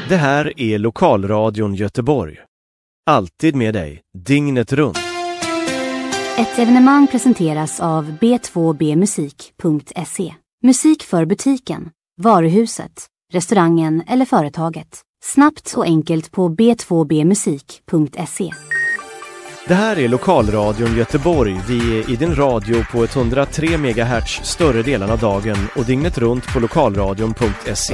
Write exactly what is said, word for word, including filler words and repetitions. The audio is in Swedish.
Det här är Lokalradion Göteborg. Alltid med dig, dygnet runt. Ett evenemang presenteras av b två b musik punkt se. Musik för butiken, varuhuset, restaurangen eller företaget. Snabbt och enkelt på b två b musik punkt se. Det här är Lokalradion Göteborg. Vi är i din radio på etthundratre megahertz större delen av dagen och dygnet runt på lokalradion punkt se.